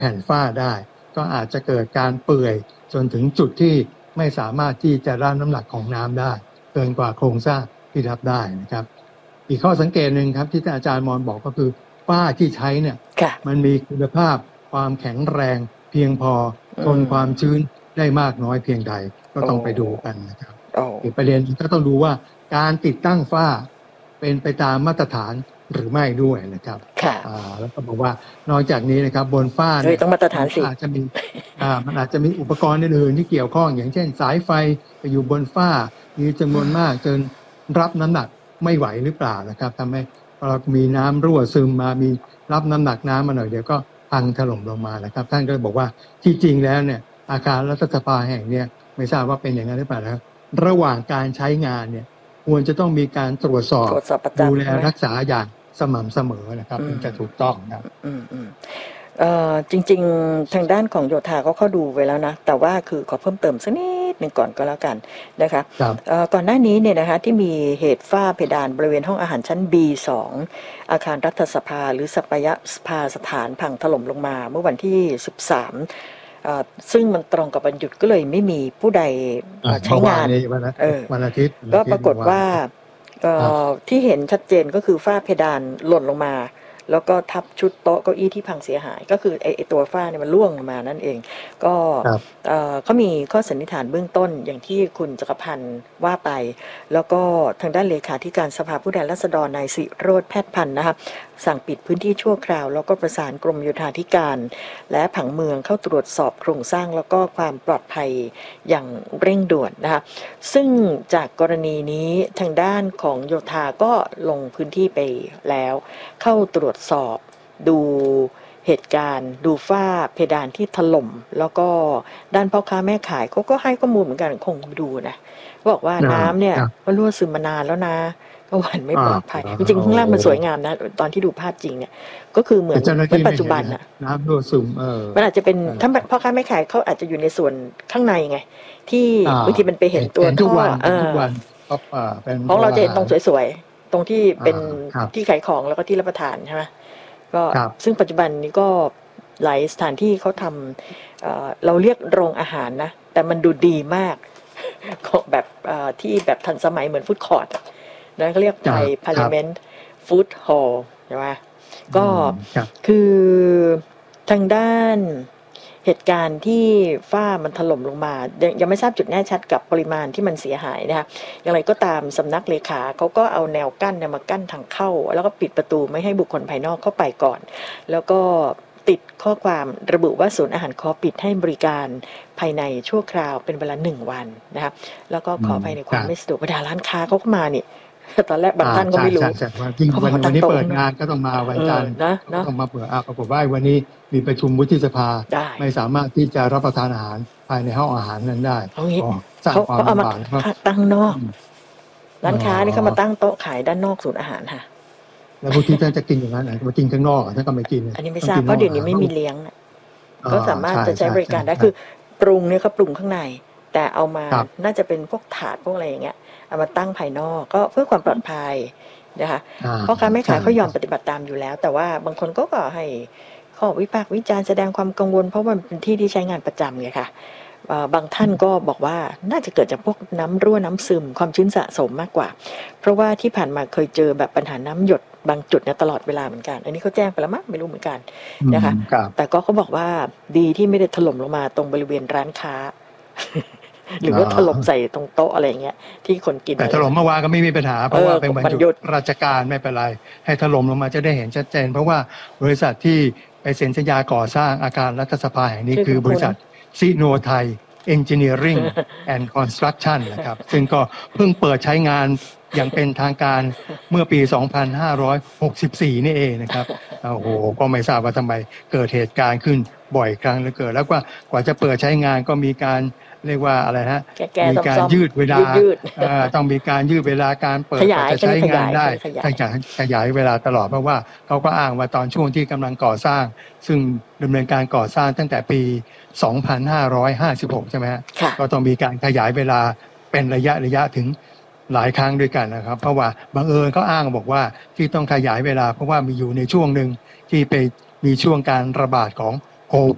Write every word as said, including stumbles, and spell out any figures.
แผ่นฝ้าได้ก็อาจจะเกิดการเปื่อยจนถึงจุดที่ไม่สามารถที่จะรับน้ำหนักของน้ำได้เกินกว่าโครงสร้างที่รับได้นะครับอีกข้อสังเกตหนึ่งครับที่อาจารย์มอนบอกก็คือฝ้าที่ใช้เนี่ยมันมีคุณภาพความแข็งแรงเพียงพอทนความชื้นได้มากน้อยเพียงใดก็ต้องไปดูกันนะครับอีกประเด็นก็ต้องดูว่าการติดตั้งฝ้าเป็นไปตามมาตรฐานหรือไม่ด้วยนะครับแล้วก็บอกว่านอกจากนี้นะครับบนฝ้าเนี่ยต้องมาตรฐานสิอาจจะมีอ่ามันอาจจะมีอุปกรณ์อื่นๆที่เกี่ยวข้องอย่างเช่นสายไฟไปอยู่บนฝ้ามีจำนวนมากจนรับน้ำหนักไม่ไหวหรือเปล่านะครับทำให้เรามีน้ำรั่วซึมมามีรับน้ำหนักน้ำมาหน่อยเดียวก็พังถล่มลงมานะครับท่านก็บอกว่าที่จริงแล้วเนี่ยอาคารรัฐสภาแห่งเนี้ยไม่ทราบว่าเป็นอย่างนั้นหรือเปล่านะระหว่างการใช้งานเนี่ยควรจะต้องมีการตรวจสอบดูแลรักษาอย่างสม่ำเสมอนะครับถึงจะถูกต้องครับอืมอืมเอ่อจริงๆทางด้านของโยธาก็เข้าดูไว้แล้วนะแต่ว่าคือขอเพิ่มเติมสักนิดหนึ่งก่อนก็แล้วกันนะคะเอ่อก่อนหน้านี้เนี่ยนะคะที่มีเหตุฝ้าเพดานบริเวณห้องอาหารชั้น บี สอง อาคารรัฐสภาหรือสัปยสภาสถานพังถล่มลงมาเมื่อวันที่สิบสามซึ่งมันตรงกับวันหยุดก็เลยไม่มีผู้ใดใช้งานวันอาทิตย์ก็ปรากฏว่าที่เห็นชัดเจนก็คือฝ้าเพดานหล่นลงมาแล้วก็ทับชุดโต๊ะเก้าอี้ที่พังเสียหายก็คือไอ้ตัวฝ้าเนี่ยมันร่วงลงมานั่นเองก็เขามีข้อสันนิษฐานเบื้องต้นอย่างที่คุณจักรพันธ์ว่าไปแล้วก็ทางด้านเลขาธิการสภาผู้แทนราษฎรนายศิโรจน์แพทย์พันธ์นะครับสั่งปิดพื้นที่ชั่วคราวแล้วก็ประสานกรมโยธาธิการและผังเมืองเข้าตรวจสอบโครงสร้างแล้วก็ความปลอดภัยอย่างเร่งด่วนนะคะซึ่งจากกรณีนี้ทางด้านของโยธาก็ลงพื้นที่ไปแล้วเข้าตรวจสอบดูเหตุการณ์ดูฝ้าเพดานที่ถล่มแล้วก็ด้านพ่อค้าแม่ขายเขาก็ให้ข้อมูลเหมือนกันคงดูนะบอกว่าน้ำเนี่ยมันรั่วซึมมานานแล้วนะก็หวั่นไม่ปลอดภัยจริงๆข้างล่างมันสวยงามนะตอนที่ดูภาพจริงเนี่ยก็คือเหมือนเป็นปัจจุบันน่ะน้ำรั่วซึมเออมันอาจจะเป็นถ้าพ่อค้าแม่ขายเขาอาจจะอยู่ในส่วนข้างในไงที่บางทีมันไปเห็นตัวท่อเออของเราจะเห็นตรงสวยๆตรงที่เป็นที่ขายของแล้วก็ที่รับประทานใช่ไหมก็ซึ่งปัจจุบันนี้ก็หลายสถานที่เขาทำ เ, เราเรียกโรงอาหารนะแต่มันดูดีมากแบบที่แบบทันสมัยเหมือนฟู้ดคอร์ทนะเขาเรียกไทยพาร์ลิเมนต์ฟู้ดฮอลล์ใช่ไหมก็คือทางด้านเหตุการณ์ที่ฝ้ามันถล่มลงมายังไม่ทราบจุดแน่ชัดกับปริมาณที่มันเสียหายนะคะอย่างไรก็ตามสำนักเลขาเขาก็เอาแนวกั้นมากั้นทางเข้าแล้วก็ปิดประตูไม่ให้บุคคลภายนอกเข้าไปก่อนแล้วก็ติดข้อความระบุว่าศูนย์อาหารขอปิดให้บริการภายในชั่วคราวเป็นเวลาหนึ่งวันนะคะแล้วก็ขอภายในความไม่สะดวกบรรดาร้านค้าเขาก็มานี่ตอนแรกบางท่านก็ไม่รู้เขาบอกวันนี้เปิดงานก็ต้องมาวันจันทร์ต้องมาเปิดอ่ะปรากฏว่าวันนี้มีประชุมวุฒิสภาไม่สามารถที่จะรับประทานอาหารภายในห้องอาหารนั้นได้เขาเขาเอามาตั้งนอกร้านค้านี่เขามาตั้งโต๊ะขายด้านนอกศูนย์อาหารค่ะแล้วบางทีท่านจะกินอย่างนั้นมากินข้างนอกท่านก็ไม่กินอันนี้ไม่ทราบเพราะเดี๋ยวนี้ไม่มีเลี้ยงก็สามารถจะใช้บริการได้คือปรุงเนี่ยเขาปรุงข้างในแต่เอามาน่าจะเป็นพวกถาดพวกอะไรอย่างเงี้ยเอามาตั้งภายนอกก็เพื่อความปลอดภัยนะคะเพราะค้าแม่ขายเขายอมปฏิบัติตามอยู่แล้วแต่ว่าบางคนก็ก็ให้ข้อวิพากษ์วิจารณ์แสดงความกังวลเพราะมันเป็นที่ที่ใช้งานประจำไงค่ะบางท่านก็บอกว่าน่าจะเกิดจากพวกน้ำรั่วน้ำซึมความชื้นสะสมมากกว่าเพราะว่าที่ผ่านมาเคยเจอแบบปัญหาน้ำหยดบางจุดเนี่ยตลอดเวลาเหมือนกันอันนี้เขาแจ้งไปแล้วมั้งไม่รู้เหมือนกันนะคะแต่ก็เขาบอกว่าดีที่ไม่ได้ถล่มลงมาตรงบริเวณร้านค้าหรือว่าถล่มใส่ตรงโต๊ะอะไรอย่างเงี้ยที่คนกินแต่ถล่มเมื่อวานก็ไม่มีปัญหาเพราะว่าเป็นวันหยุดราชการไม่เป็นไรให้ถล่มลงมาจะได้เห็นชัดเจนเพราะว่าบริษัทที่ไปเซ็นสัญญาก่อสร้างอาคารรัฐสภาแห่งนี้คือบริษัทซิโนไทย Engineering and Construction นะครับซึ่งก็เพิ่งเปิดใช้งานอย่างเป็นทางการเมื่อปีสองพันห้าร้อยหกสิบสี่นี่เองนะครับโอ้โหก็ไม่ทราบว่าทำไมเกิดเหตุการณ์ขึ้นบ่อยครั้งเหลือเกินแล้วก็กว่าจะเปิดใช้งานก็มีการเรียกว่าอะไรฮะมีการยืดเวลาต้องมีการยืดเวลาการเปิดจะใช้งานได้ขยายขยายเวลาตลอดเพราะว่าเขาก็อ้างว่าตอนช่วงที่กำลังก่อสร้างซึ่งดำเนินการก่อสร้างตั้งแต่ปีสองพันห้าร้อยห้าสิบหกใช่ไหมฮะก็ต้องมีการขยายเวลาเป็นระยะระยะถึงหลายครั้งด้วยกันนะครับเพราะว่าบังเอิญเขาอ้างบอกว่าที่ต้องขยายเวลาเพราะว่ามีอยู่ในช่วงหนึ่งที่ไปมีช่วงการระบาดของโควิด